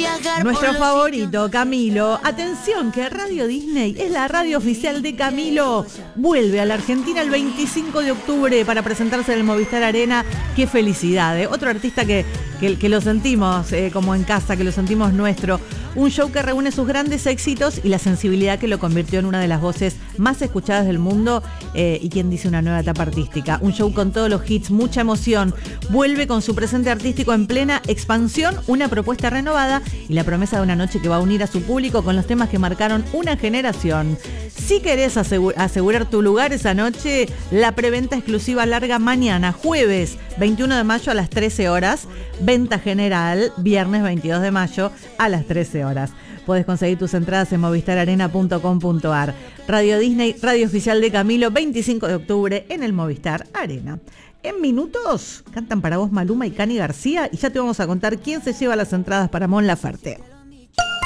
Nuestro favorito, Camilo. Atención, que Radio Disney es la radio oficial de Camilo. Vuelve a la Argentina el 25 de octubre para presentarse en el Movistar Arena. ¡Qué felicidad! Otro artista que lo sentimos como en casa, que lo sentimos nuestro. Un show que reúne sus grandes éxitos y la sensibilidad que lo convirtió en una de las voces más escuchadas del mundo y quien dice una nueva etapa artística. Un show con todos los hits, mucha emoción. Vuelve con su presente artístico en plena expansión, una propuesta renovada y la promesa de una noche que va a unir a su público con los temas que marcaron una generación. Si querés asegurar tu lugar esa noche, la preventa exclusiva larga mañana, jueves 21 de mayo a las 13 horas. Venta general, viernes 22 de mayo a las 13 horas. Podés conseguir tus entradas en movistararena.com.ar. Radio Disney, radio oficial de Camilo, 25 de octubre en el Movistar Arena. En minutos cantan para vos Maluma y Cani García y ya te vamos a contar quién se lleva las entradas para Mon Laferte.